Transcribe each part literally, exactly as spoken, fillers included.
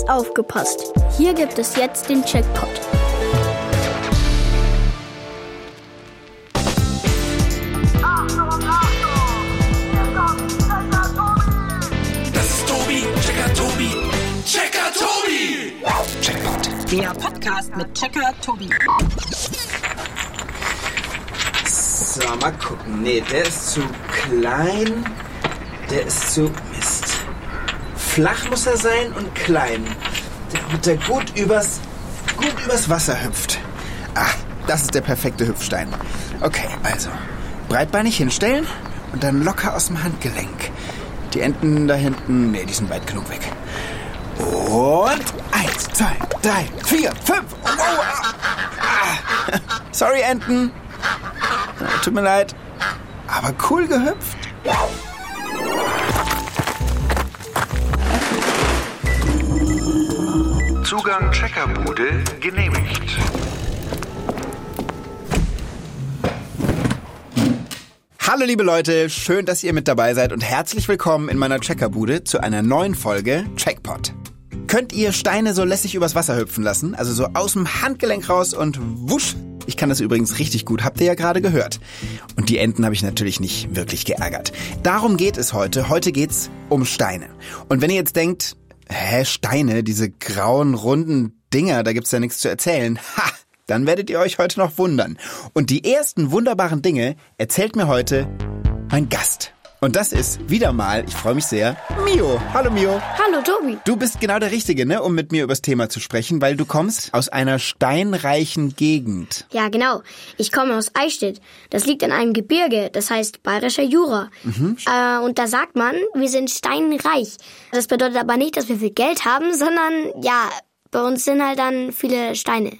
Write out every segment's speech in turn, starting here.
Aufgepasst! Hier gibt es jetzt den Checkpot. Das ist Tobi, Checker Tobi, Checker Tobi! Checkpot. Der Podcast mit Checker Tobi. So, mal gucken. Nee, der ist zu klein. Der ist zu... Mist. Flach muss er sein und klein. Damit er gut übers, gut übers Wasser hüpft. Ah, das ist der perfekte Hüpfstein. Okay, also. Breitbeinig hinstellen und dann locker aus dem Handgelenk. Die Enten da hinten, nee, die sind weit genug weg. Und eins, zwei, drei, vier, fünf. Oh, ah, ah. Sorry, Enten. Tut mir leid. Aber cool gehüpft. Zugang Checkerbude genehmigt. Hallo liebe Leute, schön, dass ihr mit dabei seid und herzlich willkommen in meiner Checkerbude zu einer neuen Folge Checkpot. Könnt ihr Steine so lässig übers Wasser hüpfen lassen? Also so aus dem Handgelenk raus und wusch. Ich kann das übrigens richtig gut, habt ihr ja gerade gehört. Und die Enten habe ich natürlich nicht wirklich geärgert. Darum geht es heute. Heute geht's um Steine. Und wenn ihr jetzt denkt, hä, Steine, diese grauen, runden Dinger, da gibt's ja nichts zu erzählen. Ha! Dann werdet ihr euch heute noch wundern. Und die ersten wunderbaren Dinge erzählt mir heute mein Gast. Und das ist wieder mal, ich freue mich sehr, Mio. Hallo Mio. Hallo Tobi. Du bist genau der Richtige, ne, um mit mir über das Thema zu sprechen, weil du kommst aus einer steinreichen Gegend. Ja, genau. Ich komme aus Eichstätt. Das liegt an einem Gebirge, das heißt Bayerischer Jura. Mhm. Äh, und da sagt man, wir sind steinreich. Das bedeutet aber nicht, dass wir viel Geld haben, sondern, ja, bei uns sind halt dann viele Steine.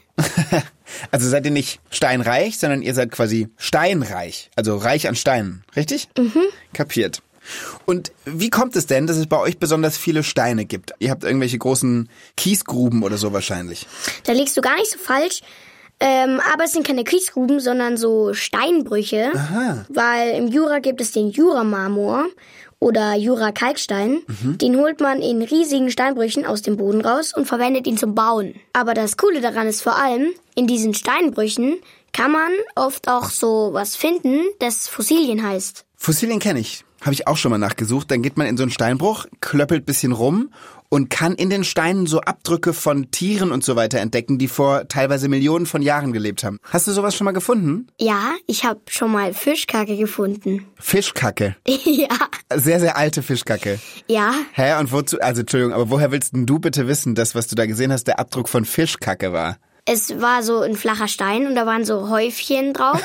Also seid ihr nicht steinreich, sondern ihr seid quasi steinreich. Also reich an Steinen, richtig? Mhm. Kapiert. Und wie kommt es denn, dass es bei euch besonders viele Steine gibt? Ihr habt irgendwelche großen Kiesgruben oder so wahrscheinlich. Da liegst du gar nicht so falsch. Ähm, aber es sind keine Kiesgruben, sondern so Steinbrüche. Aha. Weil im Jura gibt es den Juramarmor oder Jura-Kalkstein. Mhm. Den holt man in riesigen Steinbrüchen aus dem Boden raus und verwendet ihn zum Bauen. Aber das Coole daran ist vor allem, in diesen Steinbrüchen kann man oft auch so was finden, das Fossilien heißt. Fossilien kenne ich. Habe ich auch schon mal nachgesucht. Dann geht man in so einen Steinbruch, klöppelt bisschen rum und kann in den Steinen so Abdrücke von Tieren und so weiter entdecken, die vor teilweise Millionen von Jahren gelebt haben. Hast du sowas schon mal gefunden? Ja, ich habe schon mal Fischkacke gefunden. Fischkacke? Ja. Sehr, sehr alte Fischkacke? Ja. Hä, und wozu, also Entschuldigung, aber woher willst denn du bitte wissen, dass was du da gesehen hast, der Abdruck von Fischkacke war? Es war so ein flacher Stein und da waren so Häufchen drauf.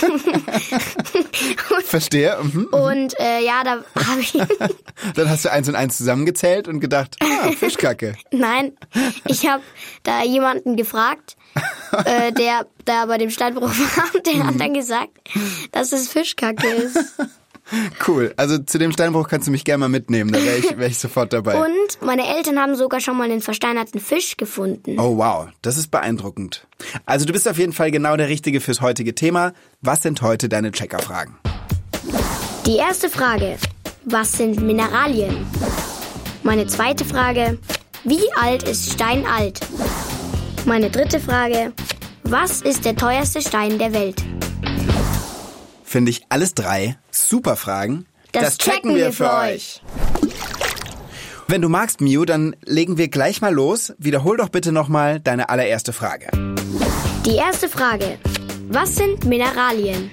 Verstehe. Mhm, und äh, ja, da habe ich... Dann hast du eins und eins zusammengezählt und gedacht, ah, Fischkacke. Nein, ich habe da jemanden gefragt, äh, der da bei dem Steinbruch war, der hat dann gesagt, dass es Fischkacke ist. Cool, also zu dem Steinbruch kannst du mich gerne mal mitnehmen, da wäre ich, wär ich sofort dabei. Und meine Eltern haben sogar schon mal einen versteinerten Fisch gefunden. Oh wow, das ist beeindruckend. Also du bist auf jeden Fall genau der Richtige fürs heutige Thema. Was sind heute deine Checkerfragen? Die erste Frage, was sind Mineralien? Meine zweite Frage, wie alt ist Stein alt? Meine dritte Frage, was ist der teuerste Stein der Welt? Finde ich alles drei super Fragen. Das, das checken, checken wir für euch. Wenn du magst, Mio, dann legen wir gleich mal los. Wiederhol doch bitte nochmal deine allererste Frage. Die erste Frage. Was sind Mineralien?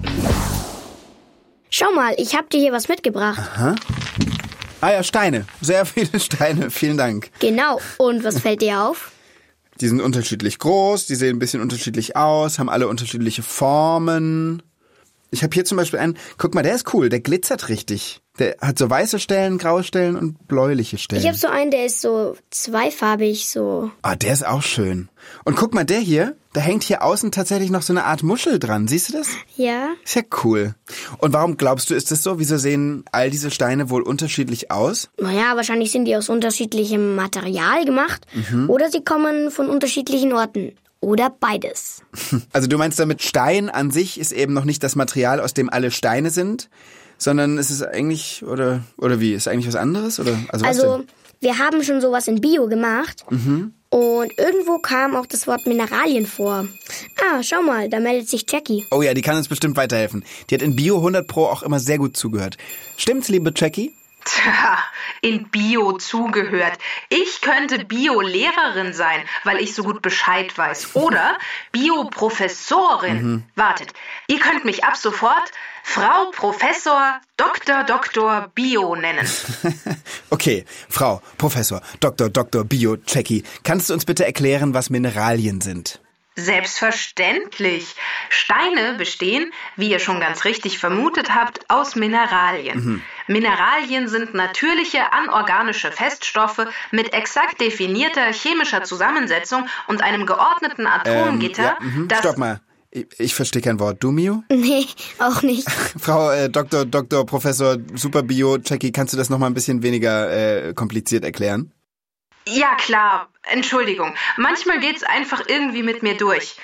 Schau mal, ich habe dir hier was mitgebracht. Aha. Ah ja, Steine. Sehr viele Steine. Vielen Dank. Genau. Und was fällt dir auf? Die sind unterschiedlich groß, die sehen ein bisschen unterschiedlich aus, haben alle unterschiedliche Formen. Ich habe hier zum Beispiel einen, guck mal, der ist cool, der glitzert richtig. Der hat so weiße Stellen, graue Stellen und bläuliche Stellen. Ich habe so einen, der ist so zweifarbig, so. Ah, der ist auch schön. Und guck mal, der hier, da hängt hier außen tatsächlich noch so eine Art Muschel dran. Siehst du das? Ja. Ist ja cool. Und warum glaubst du, ist das so? Wieso sehen all diese Steine wohl unterschiedlich aus? Naja, wahrscheinlich sind die aus unterschiedlichem Material gemacht. Mhm. Oder sie kommen von unterschiedlichen Orten. Oder beides. Also du meinst damit, Stein an sich ist eben noch nicht das Material, aus dem alle Steine sind, sondern es ist eigentlich, oder oder wie, ist eigentlich was anderes? Oder, also was also denn? wir haben schon sowas in Bio gemacht. Mhm. Und irgendwo kam auch das Wort Mineralien vor. Ah, schau mal, da meldet sich Jackie. Oh ja, die kann uns bestimmt weiterhelfen. Die hat in Bio hundert Pro auch immer sehr gut zugehört. Stimmt's, liebe Jackie? Tja, in Bio zugehört. Ich könnte Bio-Lehrerin sein, weil ich so gut Bescheid weiß. Oder Bio-Professorin. Mhm. Wartet, ihr könnt mich ab sofort Frau Professor Doktor Doktor Bio nennen. Okay, Frau Professor Doktor Doktor Bio Jackie, kannst du uns bitte erklären, was Mineralien sind? Selbstverständlich. Steine bestehen, wie ihr schon ganz richtig vermutet habt, aus Mineralien. Mhm. Mineralien sind natürliche anorganische Feststoffe mit exakt definierter chemischer Zusammensetzung und einem geordneten Atomgitter, ähm, ja, mhm. das... Stopp mal. Ich, ich verstehe kein Wort. Du, Mio? Nee, auch nicht. Frau äh, Doktor, Doktor, Professor, Super Bio, Jackie, kannst du das nochmal ein bisschen weniger äh, kompliziert erklären? Ja, klar. Entschuldigung. Manchmal geht's einfach irgendwie mit mir durch.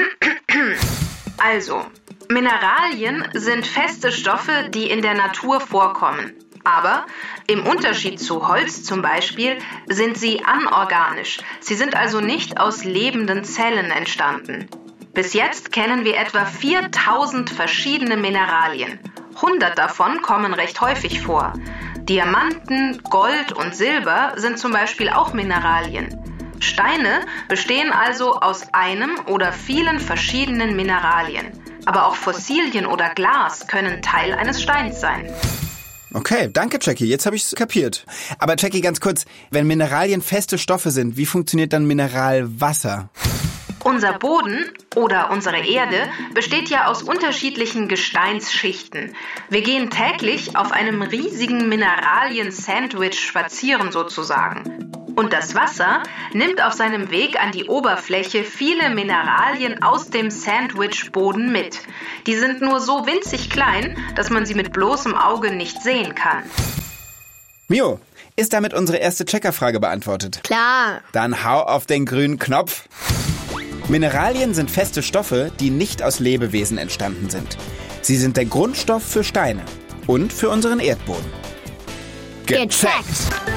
Also, Mineralien sind feste Stoffe, die in der Natur vorkommen. Aber im Unterschied zu Holz zum Beispiel sind sie anorganisch. Sie sind also nicht aus lebenden Zellen entstanden. Bis jetzt kennen wir etwa viertausend verschiedene Mineralien. hundert davon kommen recht häufig vor. Diamanten, Gold und Silber sind zum Beispiel auch Mineralien. Steine bestehen also aus einem oder vielen verschiedenen Mineralien. Aber auch Fossilien oder Glas können Teil eines Steins sein. Okay, danke Jackie, jetzt habe ich es kapiert. Aber Jackie, ganz kurz, wenn Mineralien feste Stoffe sind, wie funktioniert dann Mineralwasser? Unser Boden oder unsere Erde besteht ja aus unterschiedlichen Gesteinsschichten. Wir gehen täglich auf einem riesigen Mineralien-Sandwich spazieren sozusagen. Und das Wasser nimmt auf seinem Weg an die Oberfläche viele Mineralien aus dem Sandwich-Boden mit. Die sind nur so winzig klein, dass man sie mit bloßem Auge nicht sehen kann. Mio, ist damit unsere erste Checkerfrage beantwortet? Klar. Dann hau auf den grünen Knopf. Mineralien sind feste Stoffe, die nicht aus Lebewesen entstanden sind. Sie sind der Grundstoff für Steine und für unseren Erdboden. Gecheckt!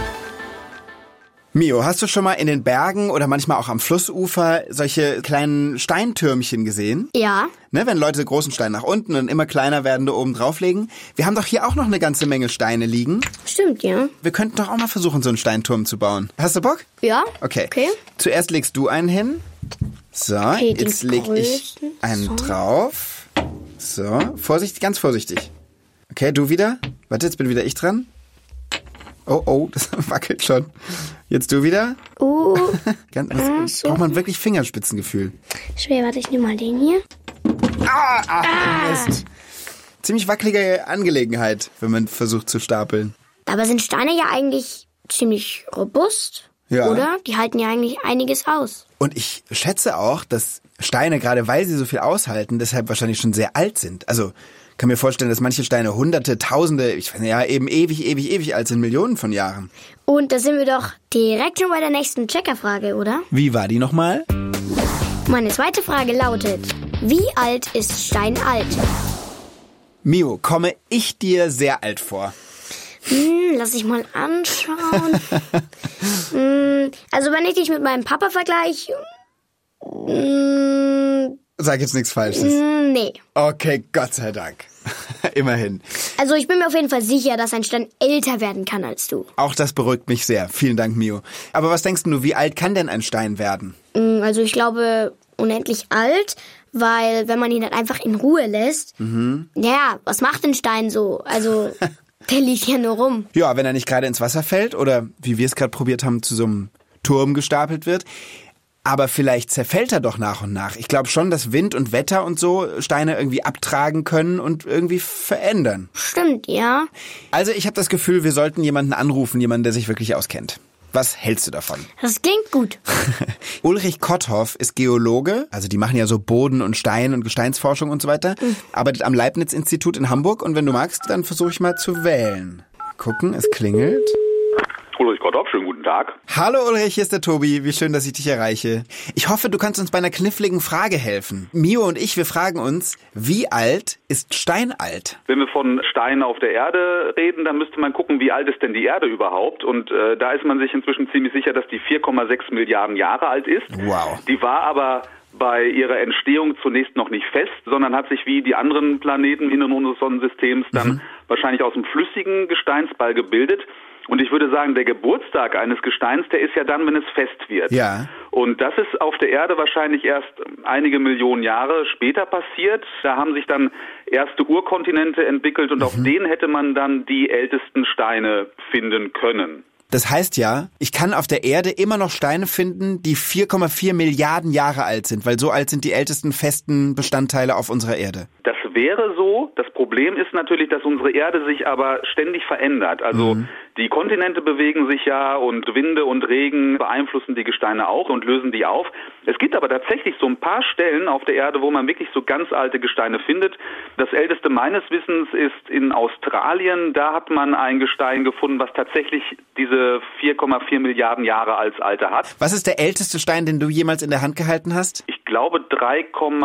Mio, hast du schon mal in den Bergen oder manchmal auch am Flussufer solche kleinen Steintürmchen gesehen? Ja. Ne, wenn Leute großen Stein nach unten und immer kleiner werdende oben drauflegen. Wir haben doch hier auch noch eine ganze Menge Steine liegen. Stimmt, ja. Wir könnten doch auch mal versuchen, so einen Steinturm zu bauen. Hast du Bock? Ja. Okay. Okay. Zuerst legst du einen hin. So, okay, jetzt leg ich einen so. drauf. So, vorsichtig, ganz vorsichtig. Okay, du wieder. Warte, jetzt bin wieder ich dran. Oh, oh, das wackelt schon. Jetzt du wieder. Uh. Ganz, was, ah, so. Braucht man wirklich Fingerspitzengefühl. Schwer, warte, ich nehme mal den hier. Ah, ah, ah. Mist. Ziemlich wackelige Angelegenheit, wenn man versucht zu stapeln. Aber sind Steine ja eigentlich ziemlich robust, ja. Oder? Die halten ja eigentlich einiges aus. Und ich schätze auch, dass Steine, gerade weil sie so viel aushalten, deshalb wahrscheinlich schon sehr alt sind. Also kann mir vorstellen, dass manche Steine hunderte, tausende, ich weiß nicht, ja, eben ewig, ewig, ewig alt sind, Millionen von Jahren. Und da sind wir doch direkt schon bei der nächsten Checkerfrage, oder? Wie war die nochmal? Meine zweite Frage lautet, wie alt ist Stein alt? Mio, komme ich dir sehr alt vor? Hm, lass ich mal anschauen. hm, also wenn ich dich mit meinem Papa vergleiche... Hm, Sag jetzt nichts Falsches. Hm, nee. Okay, Gott sei Dank. Immerhin. Also ich bin mir auf jeden Fall sicher, dass ein Stein älter werden kann als du. Auch das beruhigt mich sehr. Vielen Dank, Mio. Aber was denkst du, wie alt kann denn ein Stein werden? Also ich glaube, unendlich alt, weil wenn man ihn dann einfach in Ruhe lässt, mhm. ja, was macht ein Stein so? Also... Der liegt ja nur rum. Ja, wenn er nicht gerade ins Wasser fällt oder, wie wir es gerade probiert haben, zu so einem Turm gestapelt wird. Aber vielleicht zerfällt er doch nach und nach. Ich glaube schon, dass Wind und Wetter und so Steine irgendwie abtragen können und irgendwie verändern. Stimmt, ja. Also ich habe das Gefühl, wir sollten jemanden anrufen, jemanden, der sich wirklich auskennt. Was hältst du davon? Das klingt gut. Ulrich Kotthoff ist Geologe, also die machen ja so Boden- und Stein- und Gesteinsforschung und so weiter, mhm. arbeitet am Leibniz-Institut in Hamburg und wenn du magst, dann versuche ich mal zu wählen. Gucken, es klingelt. Ulrich Frau Dopp, schönen guten Tag. Hallo Ulrich, hier ist der Tobi. Wie schön, dass ich dich erreiche. Ich hoffe, du kannst uns bei einer kniffligen Frage helfen. Mio und ich, wir fragen uns, wie alt ist Stein alt? Wenn wir von Steinen auf der Erde reden, dann müsste man gucken, wie alt ist denn die Erde überhaupt? Und äh, da ist man sich inzwischen ziemlich sicher, dass die vier Komma sechs Milliarden Jahre alt ist. Wow. Die war aber bei ihrer Entstehung zunächst noch nicht fest, sondern hat sich wie die anderen Planeten in unseres Sonnensystems dann mhm. wahrscheinlich aus einem flüssigen Gesteinsball gebildet. Und ich würde sagen, der Geburtstag eines Gesteins, der ist ja dann, wenn es fest wird. Ja. Und das ist auf der Erde wahrscheinlich erst einige Millionen Jahre später passiert. Da haben sich dann erste Urkontinente entwickelt und mhm. auf denen hätte man dann die ältesten Steine finden können. Das heißt ja, ich kann auf der Erde immer noch Steine finden, die vier Komma vier Milliarden Jahre alt sind, weil so alt sind die ältesten festen Bestandteile auf unserer Erde. Das wäre so. Das Problem ist natürlich, dass unsere Erde sich aber ständig verändert. Also mhm. die Kontinente bewegen sich ja und Winde und Regen beeinflussen die Gesteine auch und lösen die auf. Es gibt aber tatsächlich so ein paar Stellen auf der Erde, wo man wirklich so ganz alte Gesteine findet. Das älteste meines Wissens ist in Australien. Da hat man ein Gestein gefunden, was tatsächlich diese vier Komma vier Milliarden Jahre als Alter hat. Was ist der älteste Stein, den du jemals in der Hand gehalten hast? Ich glaube drei,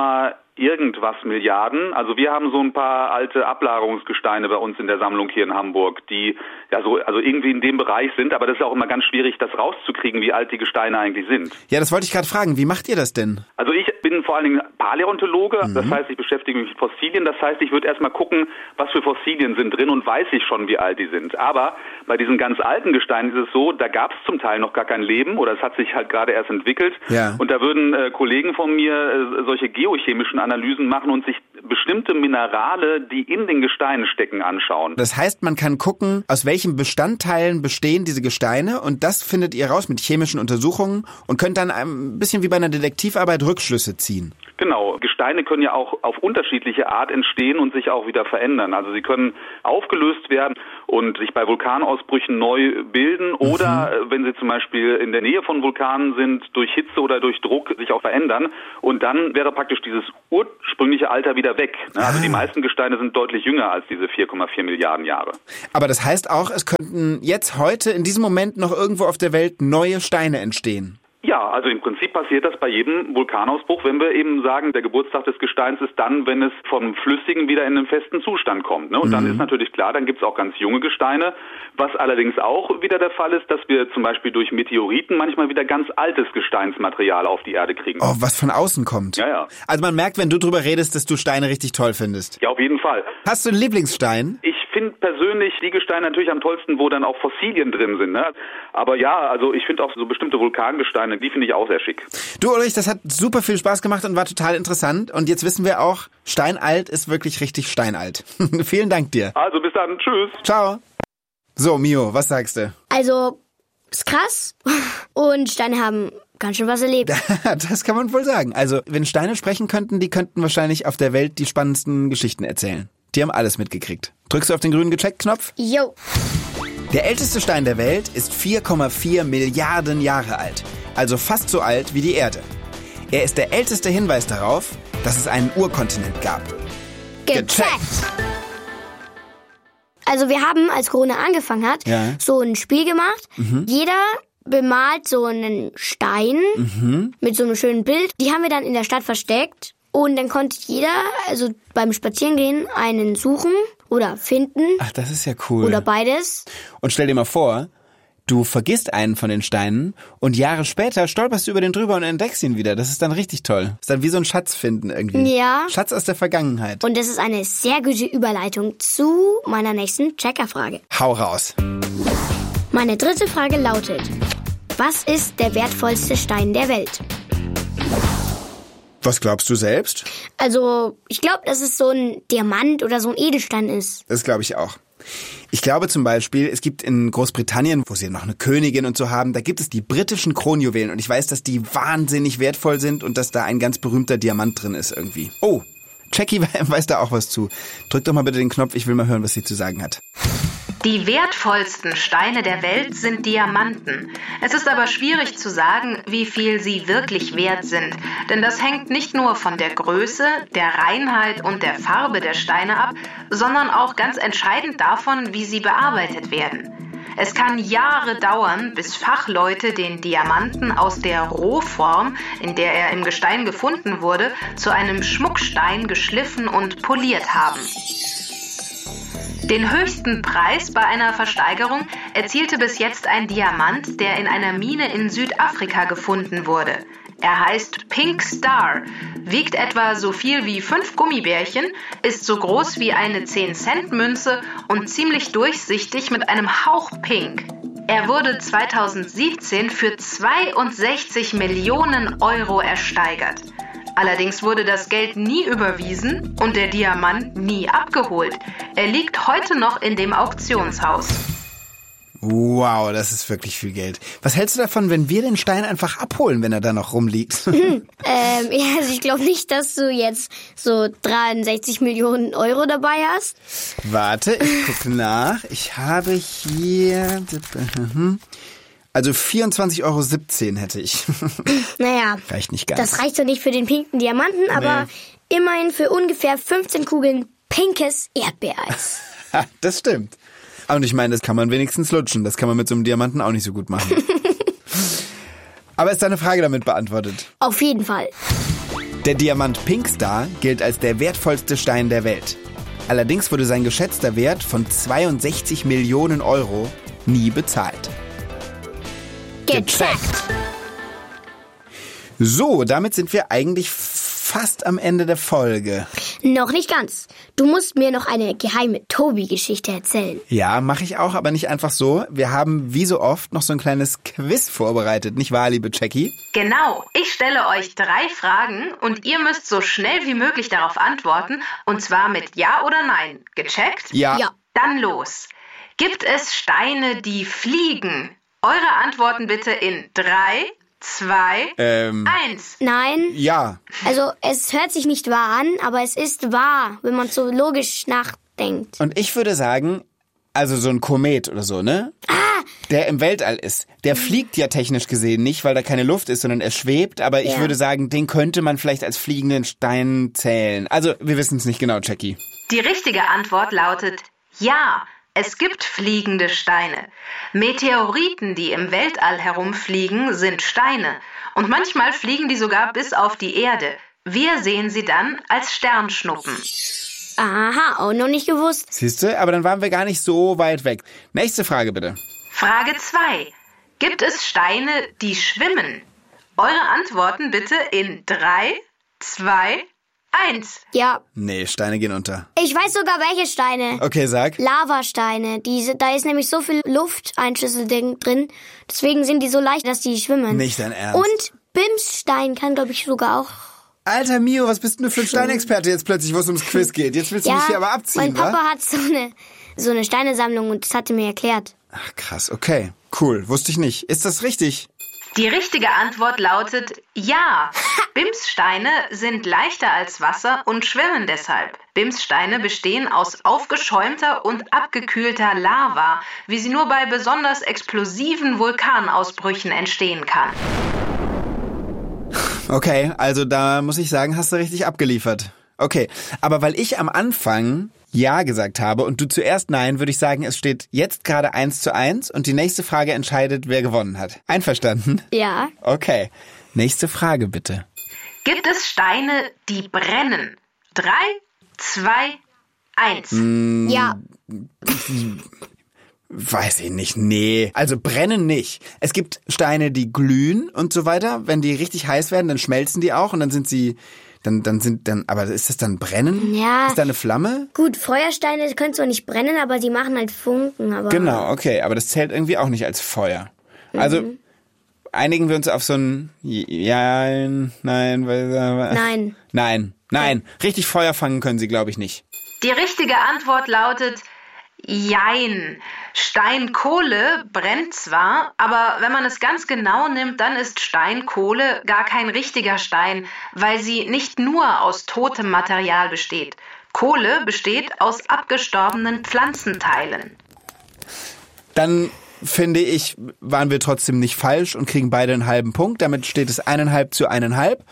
irgendwas Milliarden. Also wir haben so ein paar alte Ablagerungsgesteine bei uns in der Sammlung hier in Hamburg, die ja so also irgendwie in dem Bereich sind, aber das ist auch immer ganz schwierig, das rauszukriegen, wie alt die Gesteine eigentlich sind. Ja, das wollte ich gerade fragen. Wie macht ihr das denn? Also ich bin vor allen Dingen Paläontologe, mhm. das heißt, ich beschäftige mich mit Fossilien, das heißt, ich würde erstmal gucken, was für Fossilien sind drin und weiß ich schon, wie alt die sind. Aber bei diesen ganz alten Gesteinen ist es so, da gab es zum Teil noch gar kein Leben oder es hat sich halt gerade erst entwickelt. Ja. Und da würden äh, Kollegen von mir äh, solche geochemischen Analysen machen und sich bestimmte Minerale, die in den Gesteinen stecken, anschauen. Das heißt, man kann gucken, aus welchen Bestandteilen bestehen diese Gesteine und das findet ihr raus mit chemischen Untersuchungen und könnt dann ein bisschen wie bei einer Detektivarbeit Rückschlüsse ziehen. Genau. Gesteine können ja auch auf unterschiedliche Art entstehen und sich auch wieder verändern. Also sie können aufgelöst werden und sich bei Vulkanausbrüchen neu bilden oder mhm. wenn sie zum Beispiel in der Nähe von Vulkanen sind, durch Hitze oder durch Druck sich auch verändern und dann wäre praktisch dieses ursprüngliche Alter wieder weg. Also ah. die meisten Gesteine sind deutlich jünger als diese vier Komma vier Milliarden Jahre. Aber das heißt auch, es könnten jetzt heute in diesem Moment noch irgendwo auf der Welt neue Steine entstehen. Ja, also im Prinzip passiert das bei jedem Vulkanausbruch, wenn wir eben sagen, der Geburtstag des Gesteins ist dann, wenn es vom Flüssigen wieder in den festen Zustand kommt. Ne? Und mhm. dann ist natürlich klar, dann gibt es auch ganz junge Gesteine. Was allerdings auch wieder der Fall ist, dass wir zum Beispiel durch Meteoriten manchmal wieder ganz altes Gesteinsmaterial auf die Erde kriegen. Oh, was von außen kommt. Ja, ja. Also man merkt, wenn du drüber redest, dass du Steine richtig toll findest. Ja, auf jeden Fall. Hast du einen Lieblingsstein? Ich finde persönlich die Gesteine natürlich am tollsten, wo dann auch Fossilien drin sind. Ne? Aber ja, also ich finde auch so bestimmte Vulkangesteine, die finde ich auch sehr schick. Du Ulrich, das hat super viel Spaß gemacht und war total interessant. Und jetzt wissen wir auch, steinalt ist wirklich richtig steinalt. Vielen Dank dir. Also bis dann, tschüss. Ciao. So, Mio, was sagst du? Also, ist krass. Und Steine haben ganz schön was erlebt. Das kann man wohl sagen. Also, wenn Steine sprechen könnten, die könnten wahrscheinlich auf der Welt die spannendsten Geschichten erzählen. Die haben alles mitgekriegt. Drückst du auf den grünen Gecheckt-Knopf? Jo. Der älteste Stein der Welt ist vier Komma vier Milliarden Jahre alt. Also fast so alt wie die Erde. Er ist der älteste Hinweis darauf, dass es einen Urkontinent gab. Gecheckt! Also wir haben, als Corona angefangen hat, ja. so ein Spiel gemacht. Mhm. Jeder bemalt so einen Stein mhm. mit so einem schönen Bild. Die haben wir dann in der Stadt versteckt. Und dann konnte jeder, also beim Spazierengehen, einen suchen oder finden. Ach, das ist ja cool. Oder beides. Und stell dir mal vor, du vergisst einen von den Steinen und Jahre später stolperst du über den drüber und entdeckst ihn wieder. Das ist dann richtig toll. Das ist dann wie so ein Schatz finden irgendwie. Ja. Schatz aus der Vergangenheit. Und das ist eine sehr gute Überleitung zu meiner nächsten Checkerfrage. Hau raus. Meine dritte Frage lautet: Was ist der wertvollste Stein der Welt? Was glaubst du selbst? Also, ich glaube, dass es so ein Diamant oder so ein Edelstein ist. Das glaube ich auch. Ich glaube zum Beispiel, es gibt in Großbritannien, wo sie noch eine Königin und so haben, da gibt es die britischen Kronjuwelen. Und ich weiß, dass die wahnsinnig wertvoll sind und dass da ein ganz berühmter Diamant drin ist irgendwie. Oh, Jackie weiß da auch was zu. Drück doch mal bitte den Knopf, ich will mal hören, was sie zu sagen hat. Die wertvollsten Steine der Welt sind Diamanten. Es ist aber schwierig zu sagen, wie viel sie wirklich wert sind. Denn das hängt nicht nur von der Größe, der Reinheit und der Farbe der Steine ab, sondern auch ganz entscheidend davon, wie sie bearbeitet werden. Es kann Jahre dauern, bis Fachleute den Diamanten aus der Rohform, in der er im Gestein gefunden wurde, zu einem Schmuckstein geschliffen und poliert haben. Den höchsten Preis bei einer Versteigerung erzielte bis jetzt ein Diamant, der in einer Mine in Südafrika gefunden wurde. Er heißt Pink Star, wiegt etwa so viel wie fünf Gummibärchen, ist so groß wie eine zehn-Cent-Münze und ziemlich durchsichtig mit einem Hauch pink. Er wurde zweitausendsiebzehn für zweiundsechzig Millionen Euro ersteigert. Allerdings wurde das Geld nie überwiesen und der Diamant nie abgeholt. Er liegt heute noch in dem Auktionshaus. Wow, das ist wirklich viel Geld. Was hältst du davon, wenn wir den Stein einfach abholen, wenn er da noch rumliegt? Hm, ähm, ja, also ich glaube nicht, dass du jetzt so dreiundsechzig Millionen Euro dabei hast. Warte, ich gucke nach. Ich habe hier... Also vierundzwanzig Euro siebzehn hätte ich. Naja, reicht nicht ganz. Das reicht doch nicht für den pinken Diamanten, aber nee. Immerhin für ungefähr fünfzehn Kugeln pinkes Erdbeereis. Das stimmt. Und ich meine, das kann man wenigstens lutschen. Das kann man mit so einem Diamanten auch nicht so gut machen. Aber ist deine Frage damit beantwortet? Auf jeden Fall. Der Diamant Pink Star gilt als der wertvollste Stein der Welt. Allerdings wurde sein geschätzter Wert von zweiundsechzig Millionen Euro nie bezahlt. Gecheckt. So, damit sind wir eigentlich fast am Ende der Folge. Noch nicht ganz. Du musst mir noch eine geheime Tobi-Geschichte erzählen. Ja, mache ich auch, aber nicht einfach so. Wir haben wie so oft noch so ein kleines Quiz vorbereitet, nicht wahr, liebe Jackie? Genau. Ich stelle euch drei Fragen und ihr müsst so schnell wie möglich darauf antworten, und zwar mit Ja oder Nein. Gecheckt? Ja. Ja. Dann los. Gibt es Steine, die fliegen? Eure Antworten bitte in drei, zwei, ähm, eins. Nein. Ja. Also es hört sich nicht wahr an, aber es ist wahr, wenn man so logisch nachdenkt. Und ich würde sagen, also so ein Komet oder so, ne? Ah! Der im Weltall ist. Der fliegt ja technisch gesehen nicht, weil da keine Luft ist, sondern er schwebt. Aber ich Ja. würde sagen, den könnte man vielleicht als fliegenden Stein zählen. Also, wir wissen es nicht genau, Jackie. Die richtige Antwort lautet Ja. Es gibt fliegende Steine. Meteoriten, die im Weltall herumfliegen, sind Steine. Und manchmal fliegen die sogar bis auf die Erde. Wir sehen sie dann als Sternschnuppen. Aha, auch noch nicht gewusst. Siehst du? Aber dann waren wir gar nicht so weit weg. Nächste Frage bitte. Frage zwei. Gibt es Steine, die schwimmen? Eure Antworten bitte in drei, zwei, eins. Ja, Nee, Steine gehen unter. ich weiß sogar welche Steine. Okay, sag. Lavasteine. Diese, da ist nämlich so viel Lufteinschlüsse drin. Deswegen sind die so leicht, dass die schwimmen. Nicht dein Ernst. Und Bimsstein kann, glaube ich, sogar auch. Alter Mio, was bist denn du für ein Steinexperte jetzt plötzlich, wo es ums Quiz geht? Jetzt willst du mich hier aber abziehen, mein Papa wa? hat so eine, so eine Steinesammlung und das hat er mir erklärt. Ach krass, okay. Cool, wusste ich nicht. Ist das richtig? Die richtige Antwort lautet Ja. Bimssteine sind leichter als Wasser und schwimmen deshalb. Bimssteine bestehen aus aufgeschäumter und abgekühlter Lava, wie sie nur bei besonders explosiven Vulkanausbrüchen entstehen kann. Okay, also da muss ich sagen, hast du richtig abgeliefert. Okay, aber weil ich am Anfang Ja gesagt habe und du zuerst Nein, würde ich sagen, es steht jetzt gerade eins zu eins und die nächste Frage entscheidet, wer gewonnen hat. Einverstanden? Ja. Okay, nächste Frage bitte. Gibt es Steine, die brennen? Drei, zwei, eins. Ja. Weiß ich nicht, nee. Also brennen nicht. Es gibt Steine, die glühen und so weiter. Wenn die richtig heiß werden, dann schmelzen die auch und dann sind sie... Dann, dann sind dann, aber ist das dann brennen? Ja. Ist da eine Flamme? Gut, Feuersteine können zwar nicht brennen, aber sie machen halt Funken. Aber Genau, okay, aber das zählt irgendwie auch nicht als Feuer. Also einigen wir uns auf so ein Ja, nein, weil, Nein. nein, nein. Richtig Feuer fangen können sie, glaube ich, nicht. Die richtige Antwort lautet Jein. Steinkohle brennt zwar, aber wenn man es ganz genau nimmt, dann ist Steinkohle gar kein richtiger Stein, weil sie nicht nur aus totem Material besteht. Kohle besteht aus abgestorbenen Pflanzenteilen. Dann finde ich, waren wir trotzdem nicht falsch und kriegen beide einen halben Punkt. Damit steht es eineinhalb zu eineinhalb.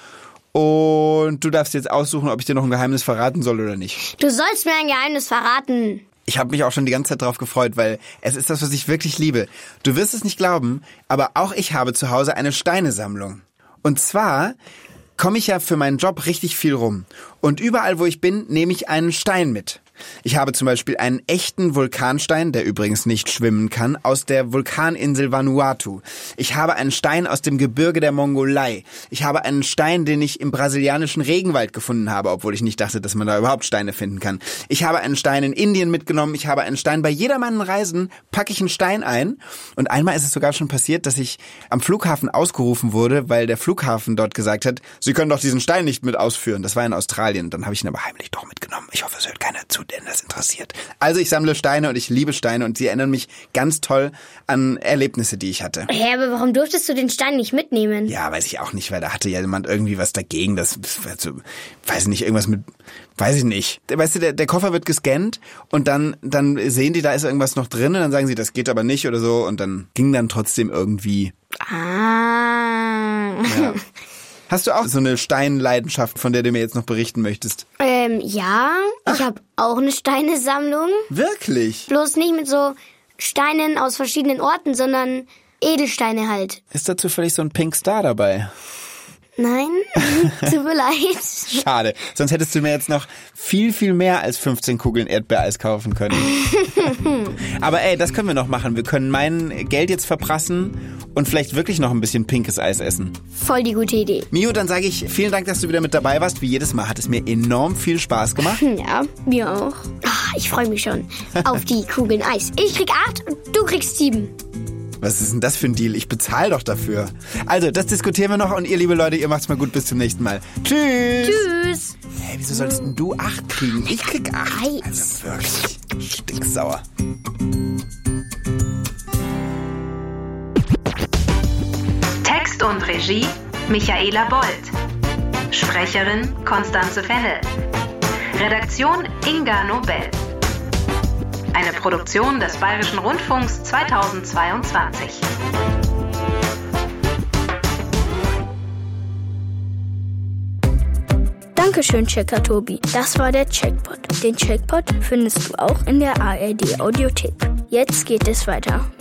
Und du darfst jetzt aussuchen, ob ich dir noch ein Geheimnis verraten soll oder nicht. Du sollst mir ein Geheimnis verraten. Ich habe mich auch schon die ganze Zeit drauf gefreut, weil es ist das, was ich wirklich liebe. Du wirst es nicht glauben, aber auch ich habe zu Hause eine Steinesammlung. Und zwar komme ich ja für meinen Job richtig viel rum. Und überall, wo ich bin, nehme ich einen Stein mit. Ich habe zum Beispiel einen echten Vulkanstein, der übrigens nicht schwimmen kann, aus der Vulkaninsel Vanuatu. Ich habe einen Stein aus dem Gebirge der Mongolei. Ich habe einen Stein, den ich im brasilianischen Regenwald gefunden habe, obwohl ich nicht dachte, dass man da überhaupt Steine finden kann. Ich habe einen Stein in Indien mitgenommen. Ich habe einen Stein. Bei jeder meiner Reisen packe ich einen Stein ein. Und einmal ist es sogar schon passiert, dass ich am Flughafen ausgerufen wurde, weil der Flughafen dort gesagt hat, Sie können doch diesen Stein nicht mit ausführen. Das war in Australien. Dann habe ich ihn aber heimlich doch mitgenommen. Ich hoffe, es hört keiner zu, denn das interessiert. Also ich sammle Steine und ich liebe Steine und sie erinnern mich ganz toll an Erlebnisse, die ich hatte. Hä, aber warum durftest du den Stein nicht mitnehmen? Ja, weiß ich auch nicht, weil da hatte ja jemand irgendwie was dagegen. Das, also, weiß ich nicht, irgendwas mit, weiß ich nicht. Weißt du, der, der Koffer wird gescannt und dann, dann sehen die, da ist irgendwas noch drin und dann sagen sie, das geht aber nicht oder so und dann ging dann trotzdem irgendwie. Ah. Ja. Hast du auch so eine Steinleidenschaft, von der du mir jetzt noch berichten möchtest? Ähm, ja. Ach. Ich habe auch eine Steinesammlung. Wirklich? Bloß nicht mit so Steinen aus verschiedenen Orten, sondern Edelsteine halt. Ist da zufällig so ein Pink Star dabei? Nein, tut mir leid. Schade, sonst hättest du mir jetzt noch viel, viel mehr als fünfzehn Kugeln Erdbeereis kaufen können. Aber ey, das können wir noch machen. Wir können mein Geld jetzt verprassen und vielleicht wirklich noch ein bisschen pinkes Eis essen. Voll die gute Idee. Mio, dann sage ich vielen Dank, dass du wieder mit dabei warst. Wie jedes Mal hat es mir enorm viel Spaß gemacht. Ja, mir auch. Ach, ich freue mich schon auf die Kugeln Eis. Ich krieg acht und du kriegst sieben. Was ist denn das für ein Deal? Ich bezahle doch dafür. Also, das diskutieren wir noch und ihr, liebe Leute, ihr macht's mal gut. Bis zum nächsten Mal. Tschüss. Tschüss. Hey, wieso sollst denn du acht kriegen? Ich krieg acht. Eis. Also wirklich. Stinksauer. Text und Regie Michaela Bold. Sprecherin Constanze Fennel. Redaktion Inga Nobel. Eine Produktion des Bayerischen Rundfunks zweitausendzweiundzwanzig. Dankeschön, Checker Tobi. Das war der Checkpot. Den Checkpot findest du auch in der A R D Audiothek. Jetzt geht es weiter